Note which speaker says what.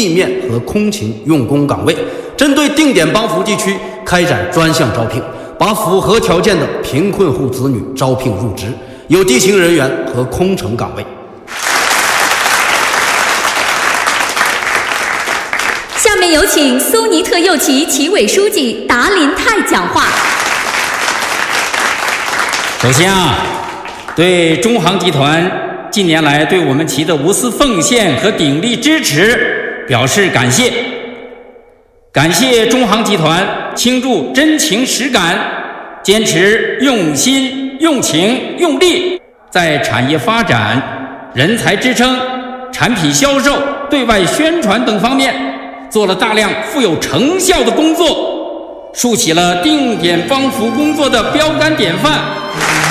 Speaker 1: 地面和空勤用工岗位，针对定点帮扶地区开展专项招聘，把符合条件的贫困户子女招聘入职，有地勤人员和空乘岗位。
Speaker 2: 下面有请苏尼特右旗旗委书记达林泰讲话。
Speaker 3: 首先对中航集团近年来对我们旗的无私奉献和鼎力支持表示感谢。感谢中航集团倾注真情实感，坚持用心、用情、用力，在产业发展、人才支撑、产品销售、对外宣传等方面做了大量富有成效的工作，树起了定点帮扶工作的标杆典范。